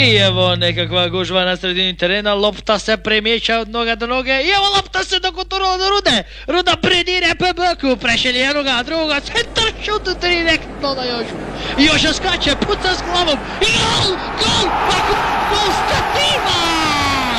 I evo nekakva gužva na sredini terena, lopta se premijeća od noga do noge i evo lopta se dokoturala do Rude. Ruda predire Pebeku, prešelje jednoga, drugoga, centar šut direktno na Jožu. Joža skače, puca s glavom i gol! Gol!